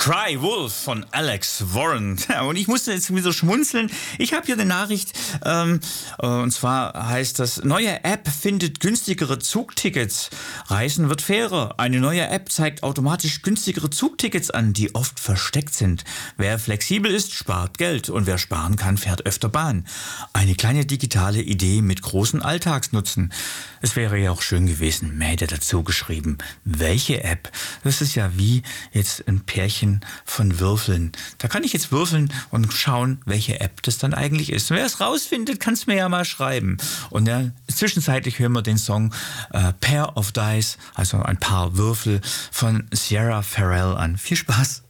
Cry Wolf von Alex Warren. Ja, und ich musste jetzt wieder schmunzeln. Ich habe hier eine Nachricht, und zwar heißt das, neue App findet günstigere Zugtickets. Reisen wird fairer. Eine neue App zeigt automatisch günstigere Zugtickets an, die oft versteckt sind. Wer flexibel ist, spart Geld. Und wer sparen kann, fährt öfter Bahn. Eine kleine digitale Idee mit großen Alltagsnutzen. Es wäre ja auch schön gewesen, man hätte dazu geschrieben, welche App. Das ist ja wie jetzt ein Pärchen von Würfeln. Da kann ich jetzt würfeln und schauen, welche App das dann eigentlich ist. Und wer es rausfindet, kann es mir ja mal schreiben. Und ja, zwischenzeitlich hören wir den Song Pair of Dice, also ein paar Würfel von Sierra Farrell an. Viel Spaß!